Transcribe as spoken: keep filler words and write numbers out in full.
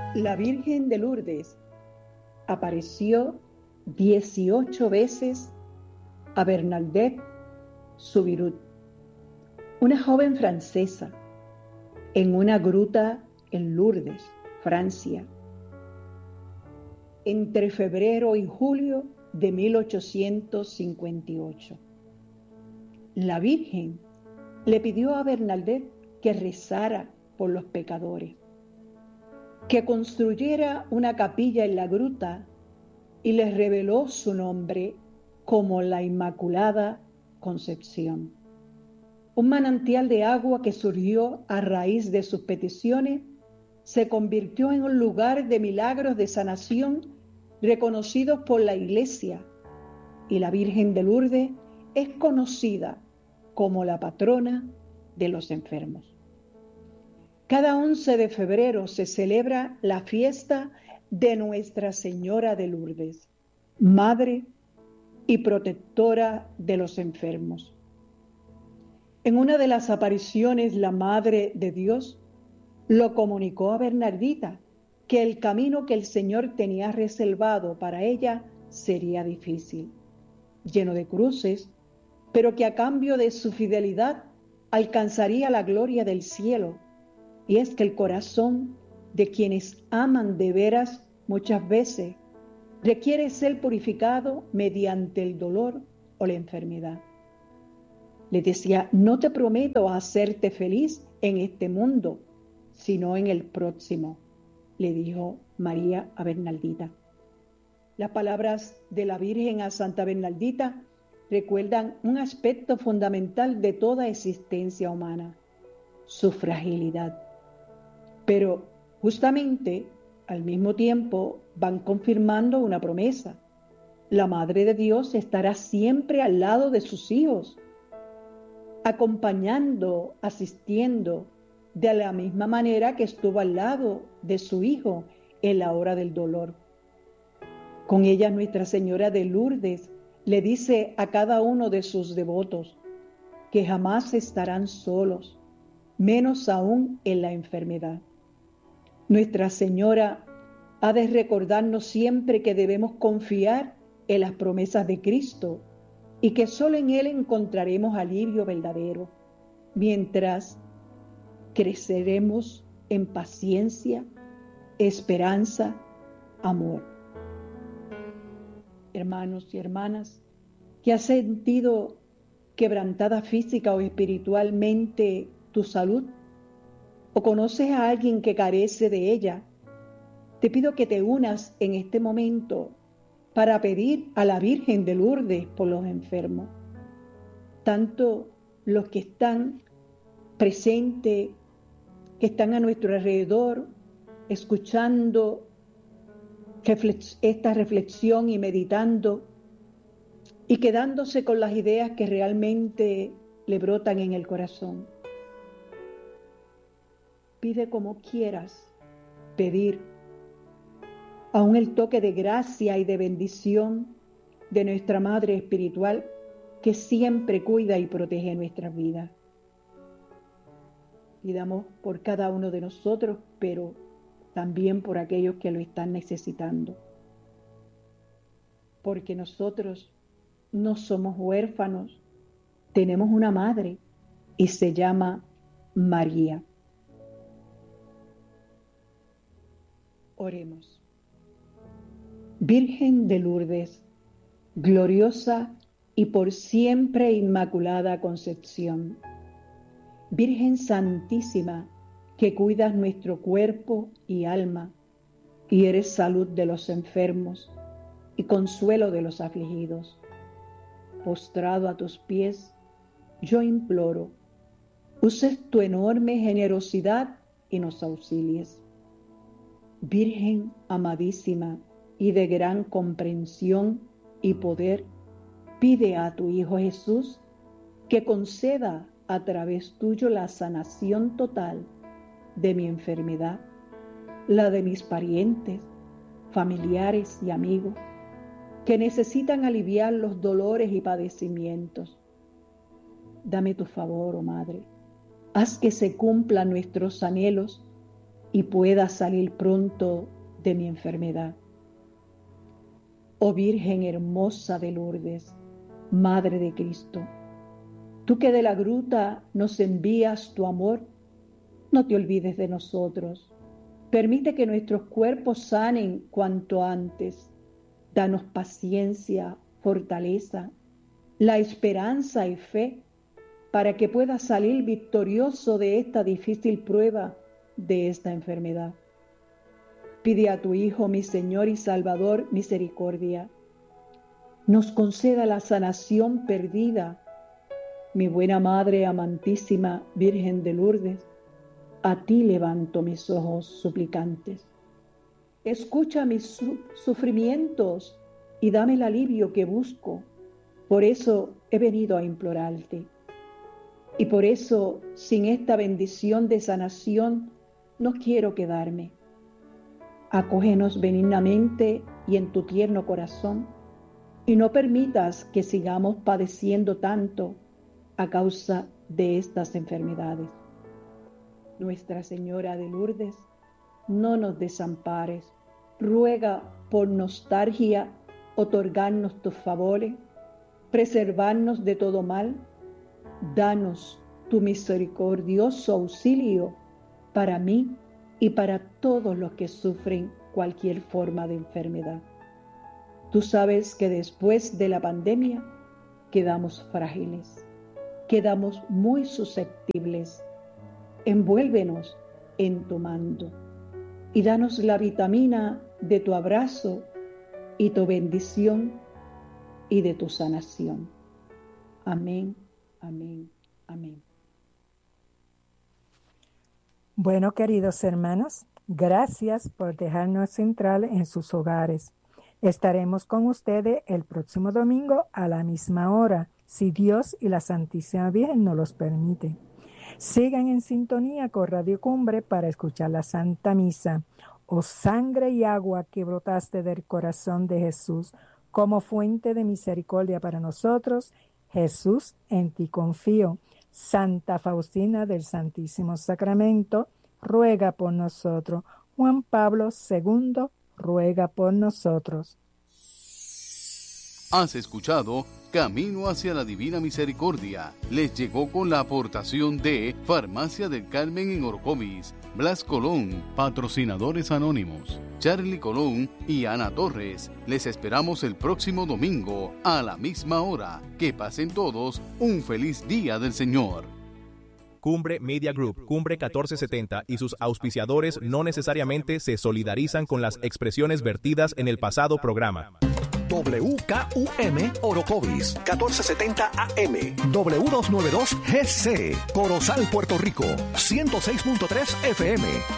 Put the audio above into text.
La Virgen de Lourdes apareció dieciocho veces a Bernadette Soubirous, una joven francesa, en una gruta en Lourdes, Francia, entre febrero y julio de mil ochocientos cincuenta y ocho. La Virgen le pidió a Bernadette que rezara por los pecadores, que construyera una capilla en la gruta y les reveló su nombre como la Inmaculada Concepción. Un manantial de agua que surgió a raíz de sus peticiones se convirtió en un lugar de milagros de sanación reconocidos por la Iglesia, y la Virgen de Lourdes es conocida como la patrona de los enfermos. Cada once de febrero se celebra la fiesta de Nuestra Señora de Lourdes, Madre y Protectora de los enfermos. En una de las apariciones, la Madre de Dios lo comunicó a Bernardita, que el camino que el Señor tenía reservado para ella sería difícil, lleno de cruces, pero que a cambio de su fidelidad alcanzaría la gloria del cielo. Y es que el corazón de quienes aman de veras muchas veces requiere ser purificado mediante el dolor o la enfermedad. Le decía, no te prometo hacerte feliz en este mundo, sino en el próximo, le dijo María a Bernardita. Las palabras de la Virgen a Santa Bernardita recuerdan un aspecto fundamental de toda existencia humana, su fragilidad. Pero justamente al mismo tiempo van confirmando una promesa. La Madre de Dios estará siempre al lado de sus hijos, acompañando, asistiendo, de la misma manera que estuvo al lado de su hijo en la hora del dolor. Con ella Nuestra Señora de Lourdes le dice a cada uno de sus devotos que jamás estarán solos, menos aún en la enfermedad. Nuestra Señora ha de recordarnos siempre que debemos confiar en las promesas de Cristo y que solo en Él encontraremos alivio verdadero, mientras creceremos en paciencia, esperanza, amor. Hermanos y hermanas, ¿que has sentido quebrantada física o espiritualmente tu salud? ¿O conoces a alguien que carece de ella? Te pido que te unas en este momento para pedir a la Virgen de Lourdes por los enfermos, tanto los que están presentes, que están a nuestro alrededor, escuchando esta reflexión y meditando y quedándose con las ideas que realmente le brotan en el corazón. Pide como quieras pedir, aún el toque de gracia y de bendición de nuestra Madre Espiritual, que siempre cuida y protege nuestras vidas. Pidamos por cada uno de nosotros, pero también por aquellos que lo están necesitando. Porque nosotros no somos huérfanos, tenemos una madre y se llama María. Oremos. Virgen de Lourdes, gloriosa y por siempre Inmaculada Concepción, Virgen Santísima, que cuidas nuestro cuerpo y alma, y eres salud de los enfermos y consuelo de los afligidos. Postrado a tus pies, yo imploro, uses tu enorme generosidad y nos auxilies. Virgen amadísima y de gran comprensión y poder, pide a tu Hijo Jesús que conceda a través tuyo la sanación total de mi enfermedad, la de mis parientes, familiares y amigos que necesitan aliviar los dolores y padecimientos. Dame tu favor, oh Madre, haz que se cumplan nuestros anhelos y pueda salir pronto de mi enfermedad. Oh Virgen hermosa de Lourdes, Madre de Cristo, tú que de la gruta nos envías tu amor, no te olvides de nosotros. Permite que nuestros cuerpos sanen cuanto antes. Danos paciencia, fortaleza, la esperanza y fe para que puedas salir victorioso de esta difícil prueba de esta enfermedad. Pide a tu Hijo, mi Señor y Salvador, misericordia. Nos conceda la sanación perdida. Mi buena Madre amantísima, Virgen de Lourdes, a ti levanto mis ojos suplicantes. Escucha mis su- sufrimientos y dame el alivio que busco. Por eso he venido a implorarte. Y por eso, sin esta bendición de sanación, no quiero quedarme. Acógenos benignamente y en tu tierno corazón, y no permitas que sigamos padeciendo tanto a causa de estas enfermedades. Nuestra Señora de Lourdes, no nos desampares. Ruega por nostalgia otorgarnos tus favores, preservarnos de todo mal. Danos tu misericordioso auxilio para mí y para todos los que sufren cualquier forma de enfermedad. Tú sabes que después de la pandemia quedamos frágiles, quedamos muy susceptibles. Envuélvenos en tu manto y danos la vitamina de tu abrazo y tu bendición y de tu sanación. Amén, amén, amén. Bueno, queridos hermanos, gracias por dejarnos entrar en sus hogares. Estaremos con ustedes el próximo domingo a la misma hora, si Dios y la Santísima Virgen nos los permiten. Sigan en sintonía con Radio Cumbre para escuchar la Santa Misa. Oh sangre y agua que brotaste del corazón de Jesús, como fuente de misericordia para nosotros, Jesús, en ti confío. Santa Faustina del Santísimo Sacramento, ruega por nosotros. Juan Pablo segundo, ruega por nosotros. Has escuchado Camino hacia la Divina Misericordia. Les llegó con la aportación de Farmacia del Carmen en Orocovis, Blas Colón, patrocinadores anónimos, Charlie Colón y Ana Torres. Les esperamos el próximo domingo a la misma hora. Que pasen todos un feliz día del Señor. Cumbre Media Group, Cumbre catorce setenta y sus auspiciadores no necesariamente se solidarizan con las expresiones vertidas en el pasado programa. W K U M Orocovis, catorce setenta A M, W doscientos noventa y dos G C, Corozal, Puerto Rico, ciento seis punto tres F M,